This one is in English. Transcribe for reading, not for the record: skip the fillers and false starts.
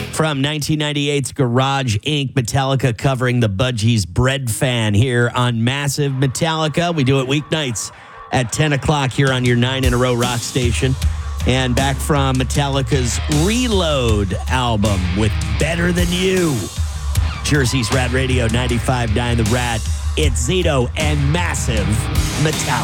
From 1998's Garage Inc., Metallica covering the Budgies Bread Fan here on Massive Metallica. We do it weeknights at 10 o'clock here on your 9 in a row rock station. And back from Metallica's Reload album with Better Than You. Jersey's Rad Radio 95.9 The Rad. It's Zito and Massive Metallica.